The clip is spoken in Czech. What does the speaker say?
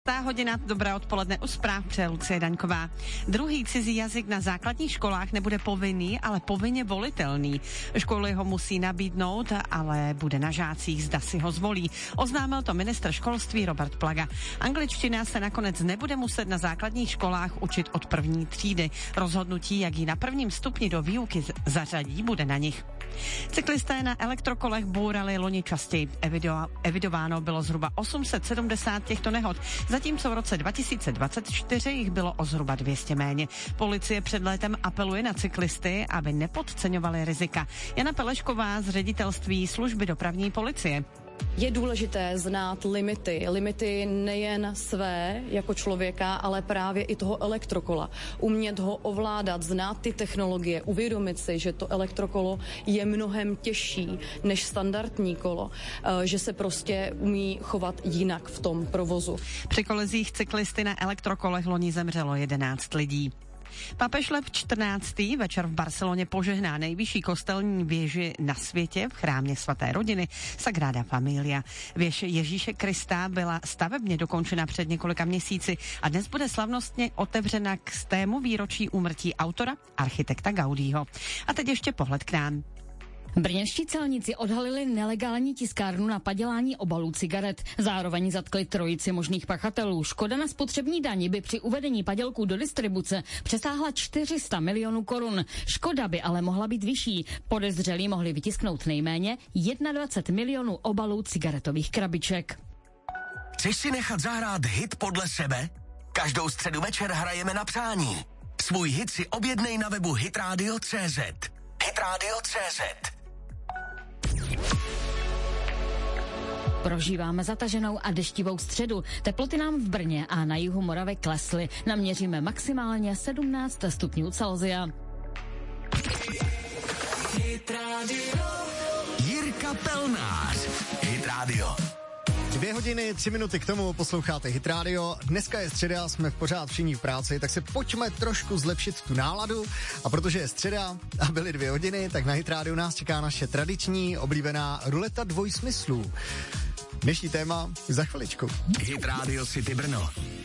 6:00, dobré odpoledne, u zpráv přeje Lucie Daňková. Druhý cizí jazyk na základních školách nebude povinný, ale povinně volitelný. Školy ho musí nabídnout, ale bude na žácích, zda si ho zvolí. Oznámil to ministr školství Robert Plaga. Angličtina se nakonec nebude muset na základních školách učit od první třídy. Rozhodnutí, jak ji na prvním stupni do výuky zařadí, bude na nich. Cyklisté na elektrokolech bourali loni častěji. Evidováno bylo zhruba 870 těchto nehod, zatímco v roce 2024 jich bylo o zhruba 200 méně. Policie před létem apeluje na cyklisty, aby nepodceňovali rizika. Jana Pelešková z ředitelství služby dopravní policie. Je důležité znát limity nejen své jako člověka, ale právě i toho elektrokola. Umět ho ovládat, znát ty technologie, uvědomit si, že to elektrokolo je mnohem těžší než standardní kolo, že se prostě umí chovat jinak v tom provozu. Při kolezích cyklisty na elektrokolech loni zemřelo 11 lidí. Papež Lev XIV. Večer v Barceloně požehná nejvyšší kostelní věži na světě v chrámě svaté rodiny Sagrada Familia. Věž Ježíše Krista byla stavebně dokončena před několika měsíci a dnes bude slavnostně otevřena k 100. výročí úmrtí autora, architekta Gaudího. A teď ještě pohled k nám. Brněnští celníci odhalili nelegální tiskárnu na padělání obalů cigaret. Zároveň zatkli trojici možných pachatelů. Škoda na spotřební dani by při uvedení padělků do distribuce přesáhla 400 milionů korun. Škoda by ale mohla být vyšší. Podezřelí mohli vytisknout nejméně 21 milionů obalů cigaretových krabiček. Chceš si nechat zahrát hit podle sebe? Každou středu večer hrajeme na přání. Svůj hit si objednej na webu hitradio.cz. Hitradio.cz. Prožíváme zataženou a deštivou středu. Teploty nám v Brně a na jihu Moravy klesly. Naměříme maximálně 17 stupňů Celsia. Jirka Pelnář. Hit Radio. 2 hodiny, 3 minuty k tomu, posloucháte Hit Radio. Dneska je středa, jsme pořád všichni v práci, tak se pojďme trošku zlepšit tu náladu. A protože je středa a byly 2 hodiny, tak na Hit Radio nás čeká naše tradiční oblíbená ruleta dvojsmyslů. Dnešní téma za chviličku. Hit Radio City Brno.